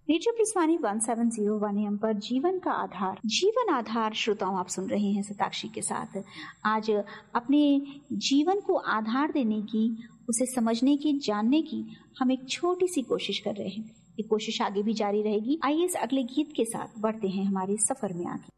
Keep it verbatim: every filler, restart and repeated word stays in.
Radio प्रस्वानी one seven zero one M पर जीवन का आधार जीवन आधार श्रोताओं आप सुन रहे हैं सताक्षी के साथ। आज अपने जीवन को आधार देने की, उसे समझने की, जानने की हम एक छोटी सी कोशिश कर रहे हैं। ये कोशिश आगे भी जारी रहेगी। आइए इस अगले गीत के साथ बढ़ते हैं हमारे सफर में आगे।